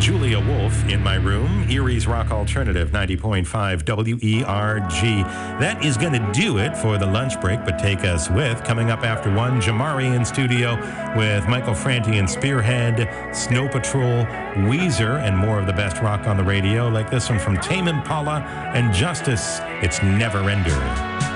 Julia Wolf in my room, Erie's Rock Alternative, 90.5 WERG. That is going to do it for the lunch break, but take us with, coming up after 1, Jamari in studio with Michael Franti and Spearhead, Snow Patrol, Weezer, and more of the best rock on the radio, like this one from Tame Impala and Justice, It's Never Ender.